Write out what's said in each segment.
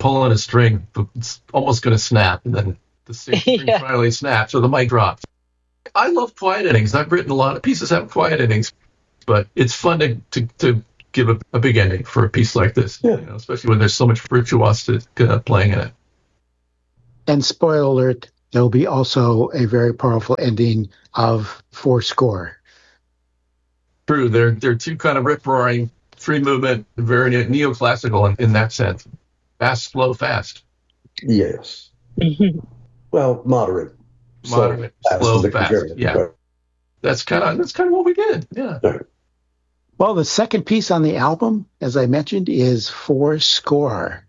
pulling a string, it's almost going to snap, and then the string finally snaps, or the mic drops. I love quiet endings. I've written a lot of pieces that have quiet endings, but it's fun to give a big ending for a piece like this, especially when there's so much virtuosity playing in it. And spoiler alert, there'll be also a very powerful ending of Fourscore. True, they're two kind of rip-roaring, three-movement, very neoclassical in that sense. Fast, slow, fast. Yes. Well, moderate. Moderate, slow, fast. Yeah. Right. That's kind of what we did. Yeah. Right. Well, the second piece on the album, as I mentioned, is Fourscore.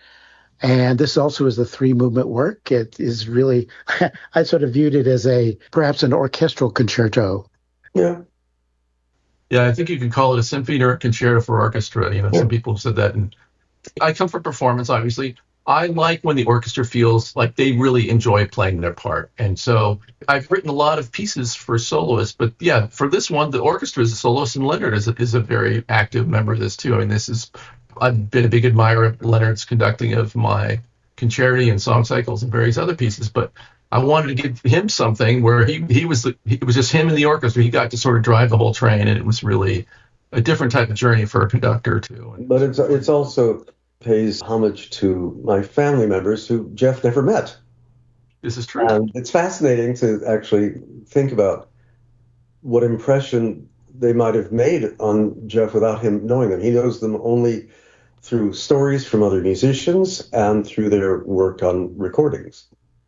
And this also is the three-movement work. It is really, I sort of viewed it as perhaps an orchestral concerto. Yeah. Yeah, I think you could call it a symphony or a concerto for orchestra. Some people have said that. And I come from performance, obviously. I like when the orchestra feels like they really enjoy playing their part. And so I've written a lot of pieces for soloists. But yeah, for this one, the orchestra is a soloist, and Leonard is a very active member of this too. I mean, I've been a big admirer of Leonard's conducting of my concerti and song cycles and various other pieces, but I wanted to give him something where it was just him and the orchestra. He got to sort of drive the whole train, and it was really a different type of journey for a conductor too. But it's also pays homage to my family members who Jeff never met. This is true. And it's fascinating to actually think about what impression they might have made on Jeff without him knowing them. He knows them only through stories from other musicians and through their work on recordings.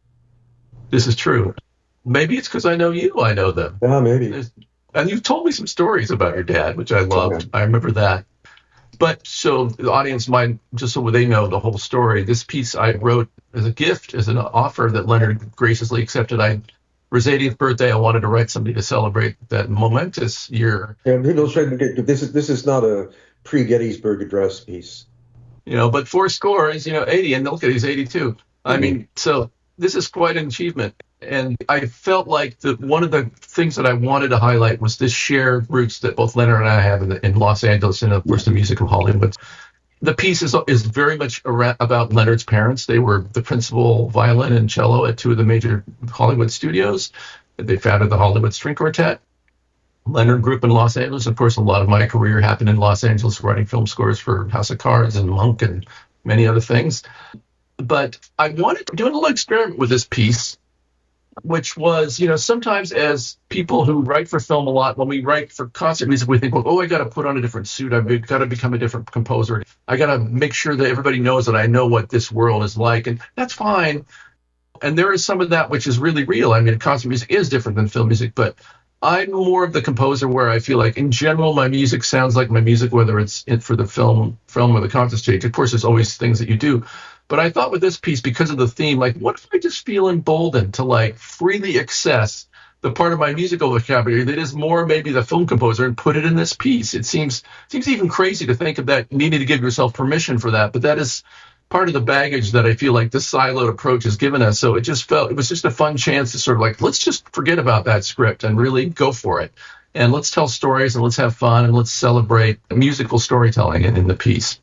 This is true. Maybe it's because I know you, I know them. Yeah, maybe. And you've told me some stories about your dad, which I loved. I remember that. But so the audience might, just so they know the whole story, this piece I wrote as a gift, as an offer that Leonard graciously accepted. For his 80th birthday, I wanted to write something to celebrate that momentous year. Yeah, people try to get this is not a pre-Gettysburg Address piece. But Fourscore is 80, and look at he's 82. I mean, so this is quite an achievement. And I felt like one of the things that I wanted to highlight was this shared roots that both Leonard and I have in Los Angeles and, of course, the music of Hollywood. The piece is very much about Leonard's parents. They were the principal violin and cello at two of the major Hollywood studios. They founded the Hollywood String Quartet. Leonard grew up in Los Angeles. Of course, a lot of my career happened in Los Angeles, writing film scores for House of Cards and Monk and many other things. But I wanted to do a little experiment with this piece, which was, sometimes as people who write for film a lot, when we write for concert music, we think, I got to put on a different suit. I've got to become a different composer. I got to make sure that everybody knows that I know what this world is like. And that's fine. And there is some of that which is really real. I mean, concert music is different than film music, but I'm more of the composer where I feel like, in general, my music sounds like my music, whether it's for the film or the concert stage. Of course, there's always things that you do. But I thought with this piece, because of the theme, what if I just feel emboldened to freely access the part of my musical vocabulary that is more maybe the film composer and put it in this piece? It seems even crazy to think of that, needing to give yourself permission for that. But that is part of the baggage that I feel like this siloed approach has given us. So it was just a fun chance to sort of let's just forget about that script and really go for it. And let's tell stories and let's have fun and let's celebrate musical storytelling in the piece.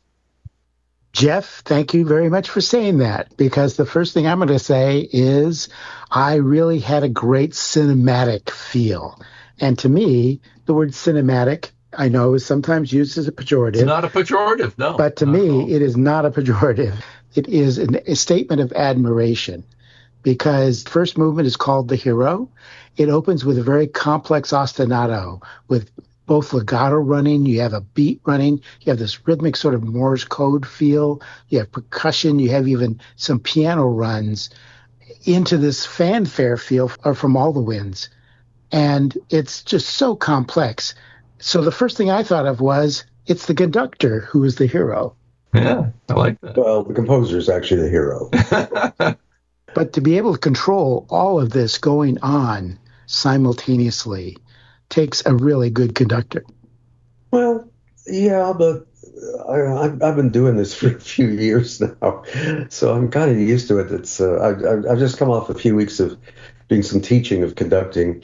Jeff, thank you very much for saying that, because the first thing I'm going to say is I really had a great cinematic feel. And to me, the word cinematic, I know, is sometimes used as a pejorative. It's not a pejorative, no. But to me, it is not a pejorative. It is a statement of admiration, because the first movement is called The Hero. It opens with a very complex ostinato with both legato running, you have a beat running, you have this rhythmic sort of Morse code feel, you have percussion, you have even some piano runs into this fanfare feel from All the Winds. And it's just so complex. So the first thing I thought of was, it's the conductor who is the hero. Yeah, I like that. Well, the composer is actually the hero. But to be able to control all of this going on simultaneously takes a really good conductor. Well, yeah, but I've been doing this for a few years now, so I'm kind of used to it. It's I've just come off a few weeks of doing some teaching of conducting,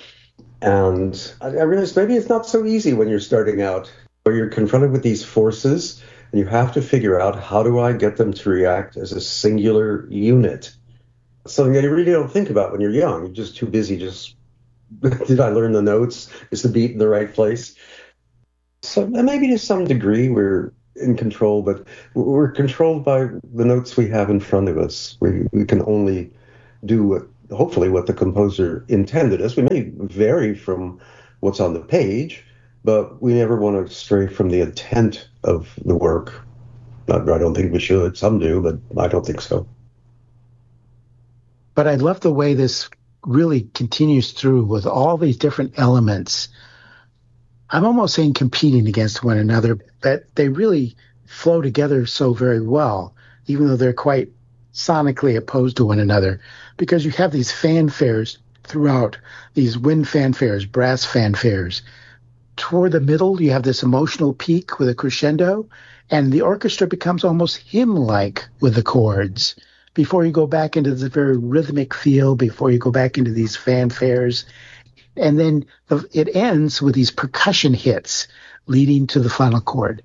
and I realized maybe it's not so easy when you're starting out, where you're confronted with these forces And you have to figure out, how do I get them to react as a singular unit? Something that you really don't think about when you're young. You're just too busy did I learn the notes? Is the beat in the right place? So maybe to some degree we're in control, but we're controlled by the notes we have in front of us. We can only do hopefully what the composer intended us. We may vary from what's on the page, but we never want to stray from the intent of the work. I don't think we should. Some do, but I don't think so. But I love the way this really continues through with all these different elements. I'm almost saying competing against one another, but they really flow together so very well, even though they're quite sonically opposed to one another, because you have these fanfares throughout, these wind fanfares, brass fanfares. Toward the middle, you have this emotional peak with a crescendo, and the orchestra becomes almost hymn-like with the chords before you go back into the very rhythmic feel, before you go back into these fanfares. And then it ends with these percussion hits leading to the final chord.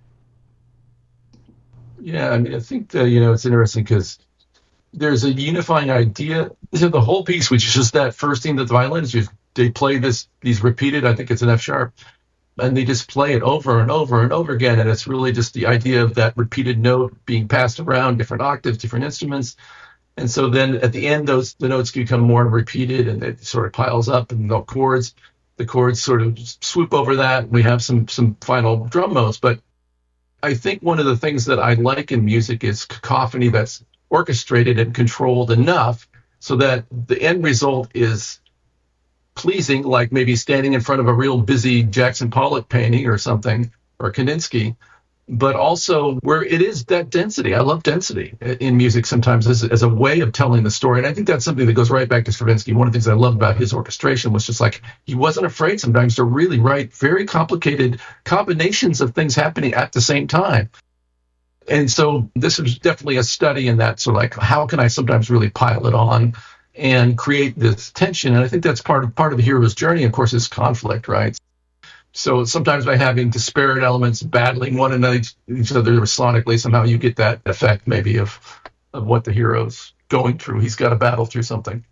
Yeah, I mean, I think that, it's interesting because there's a unifying idea. So the whole piece, which is just that first thing that the violins use, they play these repeated, I think it's an F sharp, and they just play it over and over and over again. And it's really just the idea of that repeated note being passed around, different octaves, different instruments. And so then at the end, the notes become more repeated, and it sort of piles up, and the chords sort of swoop over that. We have some final drum notes. But I think one of the things that I like in music is cacophony that's orchestrated and controlled enough so that the end result is pleasing, like maybe standing in front of a real busy Jackson Pollock painting or something, or Kandinsky, but also where it is that density. I love density in music sometimes as a way of telling the story. And I think that's something that goes right back to Stravinsky. One of the things I love about his orchestration was just like he wasn't afraid sometimes to really write very complicated combinations of things happening at the same time. And so this was definitely a study in that. So like, how can I sometimes really pile it on and create this tension? And I think that's part of the hero's journey, of course, is conflict, right? So sometimes by having disparate elements battling one another, each other sonically, somehow you get that effect maybe of what the hero's going through. He's got to battle through something.